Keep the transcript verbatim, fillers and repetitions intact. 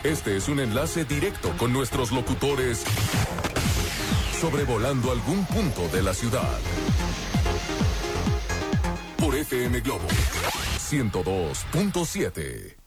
Este es un enlace directo con nuestros locutores sobrevolando algún punto de la ciudad. Por F M Globo ciento dos punto siete.